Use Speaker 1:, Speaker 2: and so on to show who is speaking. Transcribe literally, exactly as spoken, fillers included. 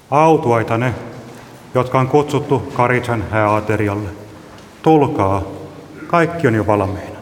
Speaker 1: Autuaita ne, jotka on kutsuttu Karitsan hääaterialle. Tulkaa, kaikki on jo valmiina.